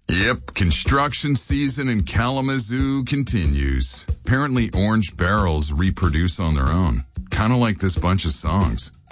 Yep, construction season in Kalamazoo continues. Apparently orange barrels reproduce on their own, kind of like this bunch of songs.